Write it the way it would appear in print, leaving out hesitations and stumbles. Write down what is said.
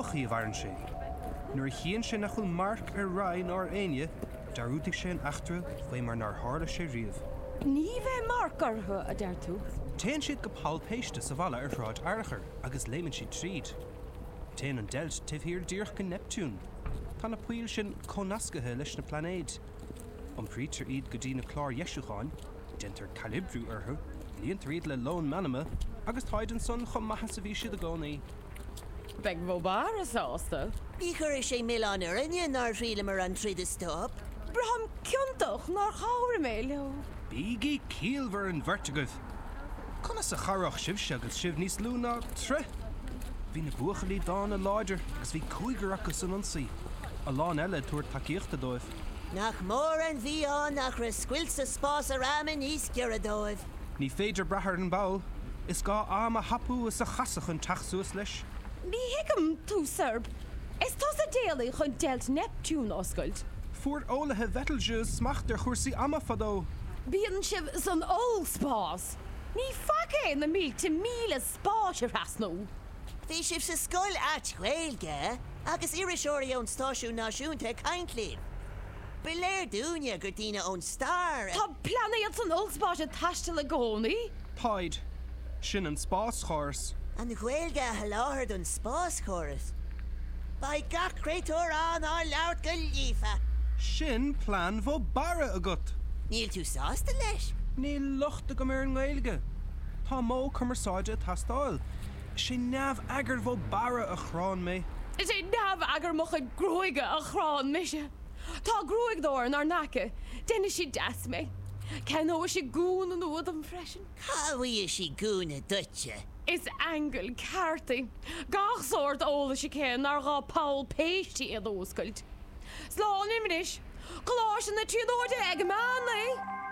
buchaí a bharan sé. Nuair chéann sé nach chuil marc ar rainn ar aine, darúigh sé an achtra bhé mar nar hála sé riamh. Ní bheith marc orthu a deir tú. Téann siad go páil péiste sa bhalla ar ráid airchar agus léimann siad tríd. Téann an deilt tifhíor díoch go Neptún. Tá na puill sin chonascathe leis na planéid. An prítar iad go dtí na chlár Iesúcháin, dentar calibrú orthu, líontar iad le lón manama, agus táid an son chum maithe sa bhí siad a gcónaí. Beg bhóbar a sásta. Bí chur sé Milán ar inne nar riile mar an tríd stop. Braham ciúntaach nar cháir mé leo. Bígí cíalmhar an bhirrteagah. Conna sa charach sibse agus sibh níos lú ná tre. Bhí na buachalí dá na láidir agus bhí cúigarachas an ansaí. A lán eile tuair takeíochta dóibh. Nach mór an bhí an nach rascuil sa spás a ramin níos cear a dóibh. Ní féidir brethar an báil, is gá am a hapú is a chasach an taachsúas leis. Ní hiigem tú, Serb. Is tos a déala chun deilt Neptún oscailt. Fuair ólathe Betelgeuse smacht ar chuirsaí ama fadó. Bíonn sibh san ól spás. Ní facé na mí te míle spás ar hasnú. Bhí sibh sa scoil at Gaeilge agus iriseoirí ón stáisiún náisiúnta caintlín. Biléir dúine gur dtíine ón star. Tá planéad san ól spás a taiste le gcónaí? Páid, sin an spás chóras. An Gaeilge haláthir don spás choras. Ba gach créitor an á leabhart go lífa. Sin plán bhó bara agat. Níl tú sásta leis? Níl luchta go mar an Gaeilge. Tá mó cumarsáide tastáil. Sin neamh agar bhó bara a chrán mé. Is é neamh agar mo chu grúige a chrán mise. Tá grúig dóir nar nace, déine si deas mé. Ken ó si gún an uad an freisin? Cahui is si gúna dutse. Is angel carty. Gach sort óla si cén nar gá Paul péistí iad óscailt. Slán iminis, Coláis na tríadóide ag man,